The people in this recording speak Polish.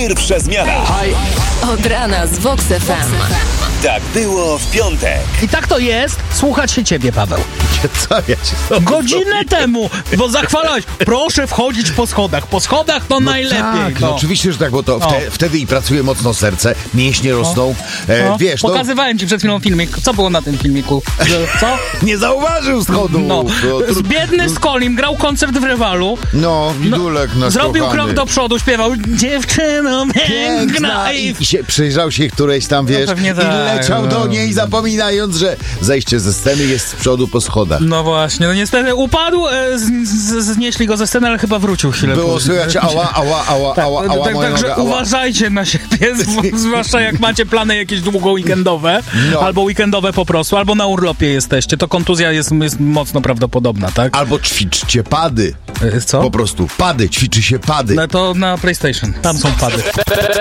Pierwsza zmiana. Od rana z Vox FM. Tak było w piątek. I tak to jest słuchać się ciebie, Paweł. Co ja ci Godzinę temu, bo zachwalałeś. Proszę wchodzić po schodach. Po schodach to najlepiej. Tak, no oczywiście, że tak, bo to wtedy i pracuje mocno serce, mięśnie rosną. Wiesz, Pokazywałem ci przed chwilą filmik. Co było na tym filmiku? Co? nie zauważył schodu. No. Biedny Skolim grał koncert w Rywalu. No, widulek nasz Zrobił kochany. krok do przodu, śpiewał dziewczyno piękna I się, przyjrzał się którejś tam, wiesz, pewnie tak. i leciał do niej, zapominając, że zejście ze sceny jest z przodu po schodach. No właśnie, no niestety upadł, znieśli go ze sceny, ale chyba wrócił chwilę Było później. słychać ała, moja Także noga, ała. uważajcie na siebie, zwłaszcza jak macie plany jakieś długo weekendowe, albo weekendowe po prostu, albo na urlopie jesteście, to kontuzja jest mocno prawdopodobna, tak? Albo ćwiczcie pady. Co? Po prostu pady, ćwiczy się pady. No to na PlayStation, tam są pady.